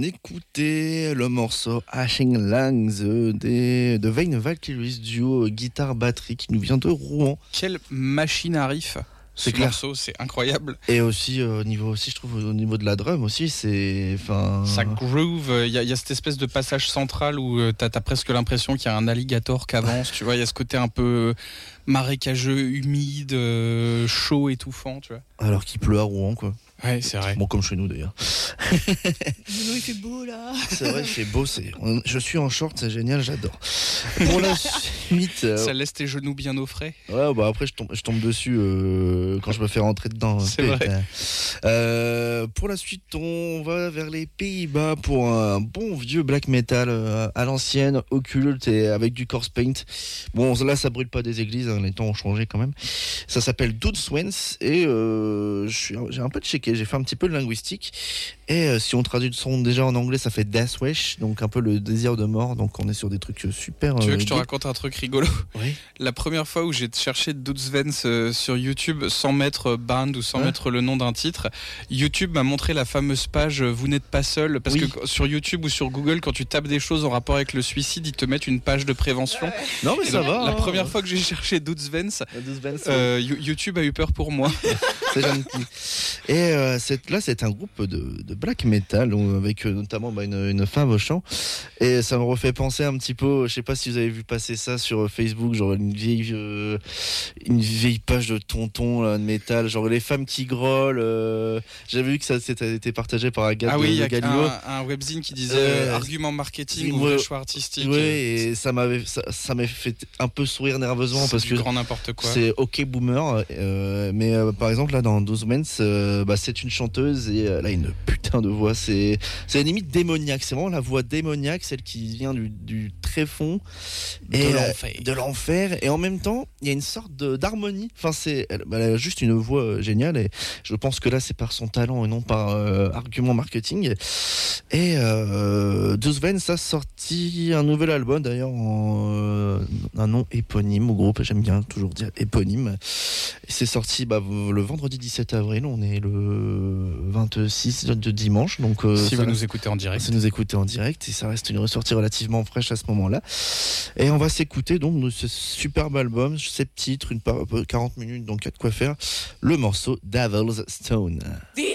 écouté le morceau Hashing Lungs de Vain Valkyries, duo guitare-batterie qui nous vient de Rouen. Quelle machine à riff! C'est Ce clair. morceau, c'est incroyable. Et aussi je trouve au niveau de la drum aussi, c'est Ça groove. Il y a cette espèce de passage central où t'as presque l'impression qu'il y a un alligator qui avance. Tu vois, il y a ce côté un peu marécageux, humide, chaud, étouffant. Tu vois. Alors qu'il pleut à Rouen, quoi. Ouais, c'est vrai. Bon, comme chez nous d'ailleurs. Il fait beau là. C'est vrai, il fait beau. Je suis en short, c'est génial, j'adore. Pour la suite. Ça laisse tes genoux bien au frais. Ouais, bah après je tombe dessus quand je me fais rentrer dedans. C'est vrai. Pour la suite, on va vers les Pays-Bas pour un bon vieux black metal à l'ancienne, occulte et avec du corpse paint. Bon, là ça brûle pas des églises, hein, les temps ont changé quand même. Ça s'appelle Doodswens et j'ai un peu checké, j'ai fait un petit peu de linguistique et si on traduit le son déjà en anglais, ça fait Death Wish, donc un peu le désir de mort. Donc on est sur des trucs super. Tu veux que je te raconte un truc rigolo? Oui. La première fois où j'ai cherché Doodswens sur YouTube sans mettre band ou sans mettre le nom d'un titre, YouTube m'a montré la fameuse page Vous n'êtes pas seul, parce que sur YouTube ou sur Google, quand tu tapes des choses en rapport avec le suicide, ils te mettent une page de prévention. Non mais ça va. La première fois que j'ai cherché Doodswens, YouTube a eu peur pour moi. C'est gentil. Et là, c'est un groupe de black metal avec notamment une femme au chant. Et ça me refait penser un petit peu, je sais pas si vous avez vu passer ça sur Facebook, genre une vieille page de tonton là, de métal, genre les femmes qui grôlent. J'avais vu que ça été partagé par Agathe. Ah oui, il y a Galliot. un webzine qui disait argument marketing ou choix artistique. Oui, et ça m'a fait un peu sourire nerveusement parce que grand n'importe quoi. C'est OK Boomer, mais par exemple là dans Doodswens, c'est une chanteuse et elle a une putain de voix, c'est limite démoniaque, c'est vraiment la voix démoniaque, celle qui vient du tréfonds de l'enfer, et en même temps il y a une sorte d'harmonie, enfin elle a juste une voix géniale, et je pense que là c'est par son talent et non par argument marketing. Et Doodswens a sorti un nouvel album d'ailleurs un nom éponyme au groupe, j'aime bien toujours dire éponyme. C'est sorti le vendredi 17 avril, on est le 26 de dimanche, donc si vous nous écoutez en direct. Si nous écoutez en direct, et ça reste une ressortie relativement fraîche à ce moment-là. Et on va s'écouter donc de ce superbe album, 7 titres, 40 minutes, donc il y a de quoi faire. Le morceau Devil's Stone.